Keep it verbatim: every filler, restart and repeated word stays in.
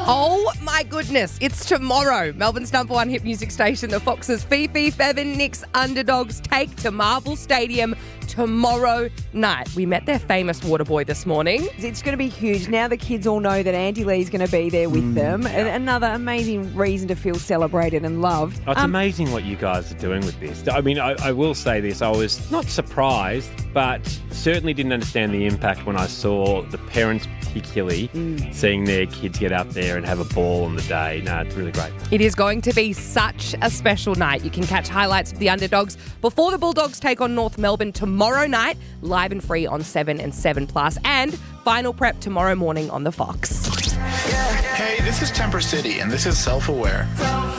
Oh my goodness, it's tomorrow. Melbourne's number one hit music station, the Foxes, Fifi, Fevin, Nick's Underdogs take to Marvel Stadium tomorrow night. We met their famous water boy this morning. It's going to be huge. Now the kids all know that Andy Lee's going to be there with Mm, them. And another amazing reason to feel celebrated and loved. Oh, it's Um, amazing what you guys are doing with this. I mean, I, I will say this. I was not surprised, but certainly didn't understand the impact when I saw the parents particularly seeing their kids get out there and have a ball on the day. No, it's really great. It is going to be such a special night. You can catch highlights of the Underdogs before the Bulldogs take on North Melbourne tomorrow night, live and free on seven and seven plus, and final prep tomorrow morning on the Fox. Hey, this is Temper City, and this is Self-Aware.